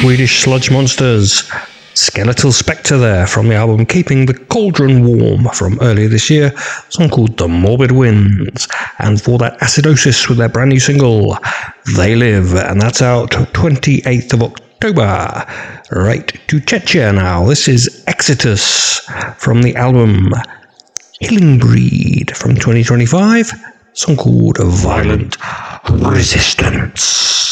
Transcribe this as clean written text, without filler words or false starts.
Swedish sludge monsters. Skeletal Spectre there from the album Keeping the Cauldron Warm from earlier this year, a song called The Morbid Winds. And for that, Acidosis with their brand new single, They Live, and that's out 28th of October. Right to Czechia now. This is Exitus from the album Killing Breed from 2025, a song called Violent Resistance.